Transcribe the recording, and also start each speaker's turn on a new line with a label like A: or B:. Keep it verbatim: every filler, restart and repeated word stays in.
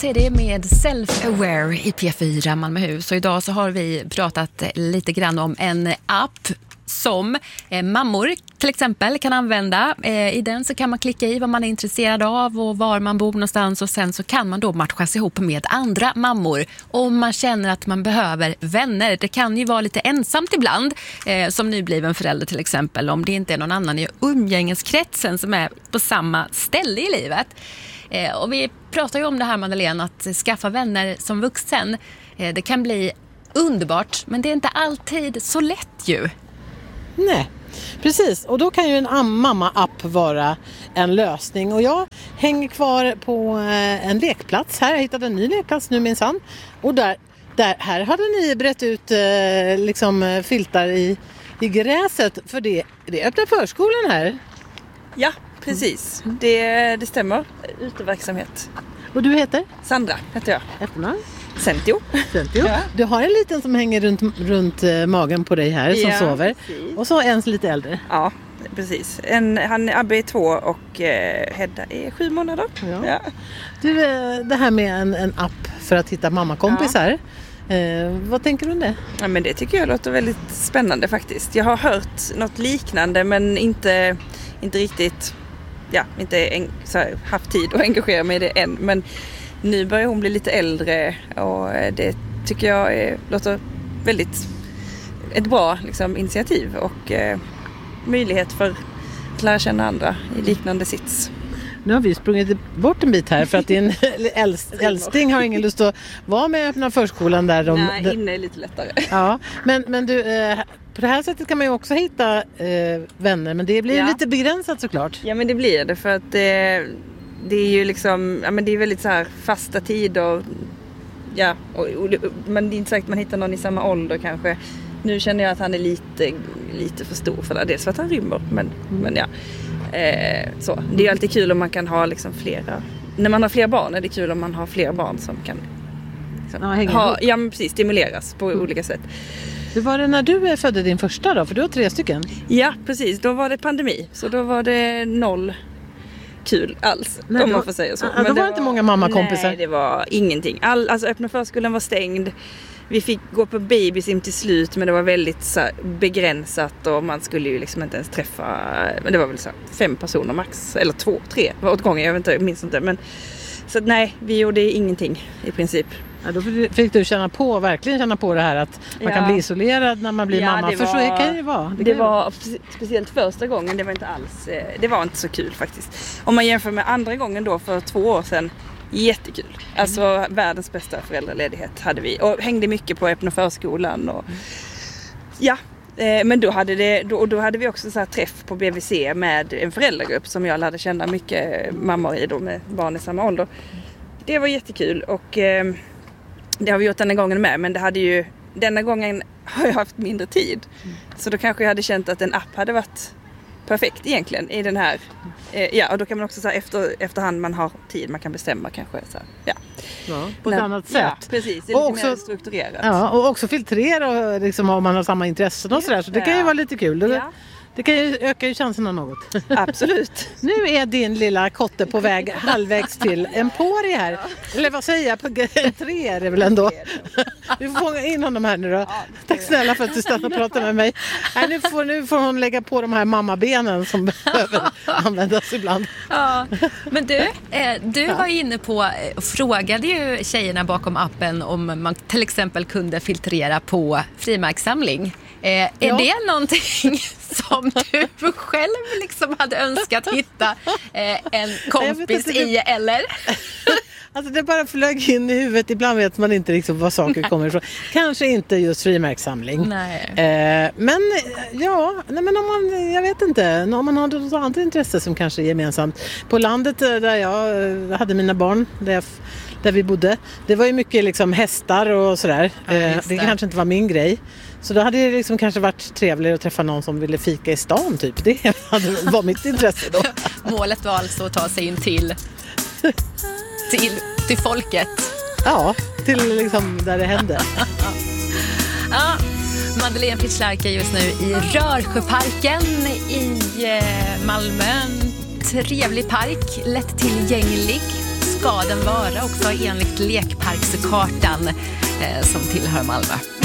A: Beatles är det med Self-Aware i P fyra Malmöhus. Och idag så har vi pratat lite grann om en app som eh, mammor till exempel kan använda. Eh, I den så kan man klicka i vad man är intresserad av och var man bor någonstans, och sen så kan man då matchas ihop med andra mammor om man känner att man behöver vänner. Det kan ju vara lite ensamt ibland, eh, som nybliven förälder till exempel, om det inte är någon annan i umgängeskretsen som är på samma ställe i livet. Eh, och vi pratar ju om det här, Madeleine, att skaffa vänner som vuxen. Eh, det kan bli underbart, men det är inte alltid så lätt ju.
B: Nej, precis. Och då kan ju en mamma-app vara en lösning. Och jag hänger kvar på en lekplats här. Jag hittade en ny lekplats nu minsann. Och där, där, här hade ni brett ut eh, liksom filtar i, i gräset. För det, det öppnar förskolan här.
C: Ja, precis. Det, det stämmer. Uteverksamhet.
B: Och du heter?
C: Sandra heter jag.
B: Efternamn?
C: Sentio.
B: Sentio. Ja. Du har en liten som hänger runt, runt magen på dig här, som ja, sover. Precis. Och så en lite äldre.
C: Ja, precis. En, han, Abbe är två och eh, Hedda är sju månader. Ja. Ja.
B: Du, det här med en, en app för att hitta mammakompisar. Ja. Eh, vad tänker du om det?
C: Ja, men det tycker jag låter väldigt spännande faktiskt. Jag har hört något liknande, men inte, inte riktigt, ja, inte en, så här, haft tid att engagera mig i det än. Men nu börjar hon bli lite äldre och det tycker jag är, låter väldigt ett bra liksom, initiativ och eh, möjlighet för att lära känna andra i liknande sits.
B: Nu har vi sprungit bort en bit här för att din äldst, äldsting har ingen lust att vara med i öppna förskolan där. De,
C: Nej, inne är lite lättare.
B: Ja, men, men du, eh, på det här sättet kan man ju också hitta eh, vänner, men det blir ja. lite begränsat såklart.
C: Ja, men det blir det, för att det, det är ju liksom, ja, men det är väldigt så här fasta tider. Ja, och, och, men det är inte säkert att man hittar någon i samma ålder kanske. Nu känner jag att han är lite, lite för stor för det. Dels för att han rymmer, men, mm. men ja. Eh, så. Det är ju alltid kul om man kan ha liksom flera. När man har fler barn är det kul om man har fler barn som kan liksom,
B: ja,
C: ha, ja, men precis, stimuleras på mm. olika sätt.
B: Hur var det när du födde din första då? För du har tre stycken.
C: Ja, precis. Då var det pandemi. Så då var det noll kul alls, nej, om man får säga så.
B: Ja, men då var det inte många mammakompisar.
C: Nej, det var ingenting. All, alltså öppna förskolan var stängd. Vi fick gå på babysim till slut, men det var väldigt så här, begränsat och man skulle ju liksom inte ens träffa, men det var väl så här, fem personer max, eller två, tre var åt gången, jag vet inte, jag minns inte, men så nej, vi gjorde ingenting i princip.
B: Ja, då fick du känna på, verkligen känna på det här att man ja. kan bli isolerad när man blir ja, mamma, för var, så det kan ju vara.
C: Det, det var vara. Speciellt första gången, det var inte alls, det var inte så kul faktiskt. Om man jämför med andra gången då för två år sedan, jättekul. Alltså mm. världens bästa föräldraledighet hade vi. Och hängde mycket på öppna förskolan. Och, mm. Ja, eh, men då hade, det, då, då hade vi också så här träff på B V C med en föräldragrupp som jag lärde känna mycket mammor i då med barn i samma ålder. Det var jättekul och eh, det har vi gjort denna gången med. Men det hade ju, denna gången har jag haft mindre tid. Mm. Så då kanske jag hade känt att en app hade varit perfekt egentligen i den här. Eh, ja, och då kan man också så här, efter, efterhand man har tid, man kan bestämma kanske så här, ja.
B: Ja, på ett annat sätt.
C: Ja, precis. Det är
B: och
C: lite
B: också,
C: mer strukturerat.
B: Ja, och också filtrera liksom, om man har samma intressen och sådär. Så det kan ju vara lite kul. Det, ja. det kan ju öka ju chanserna något.
C: Absolut.
B: Nu är din lilla kotte på väg halvvägs till en påri här. Ja. Eller vad säger jag? På tre är det väl ändå. Du får fånga in honom här nu då. Ja, tack snälla för att du stannar och pratar med mig. Nej, nu, får, nu får hon lägga på de här mammabenen som behöver användas ibland.
A: Ja, men du, eh, du ja. var inne på och frågade ju tjejerna bakom appen om man till exempel kunde filtrera på frimärkssamling. Eh, är ja. det någonting som du själv liksom hade önskat hitta eh, en kompis i, det... eller?
B: Alltså det bara flög in i huvudet. Ibland vet man inte liksom vad saker kommer ifrån. Kanske inte just frimärkssamling.
A: Nej.
B: Eh, men ja, nej, men om man, jag vet inte. Om man har något annat intresse som kanske är gemensamt. På landet där jag hade mina barn, där, jag, där vi bodde. Det var ju mycket liksom hästar och sådär. Ja, eh, det kanske inte var min grej. Så då hade det liksom kanske varit trevligare att träffa någon som ville fika i stan typ. Det hade var mitt intresse då.
A: Målet var alltså att ta sig in till, till, till folket.
B: Ja, till liksom där det hände.
A: Ja, Madeleine Pichlark är just nu i Rörsjöparken i Malmö. En trevlig park, lätt tillgänglig. ska den vara också enligt lekparkskartan eh, som tillhör Malmö.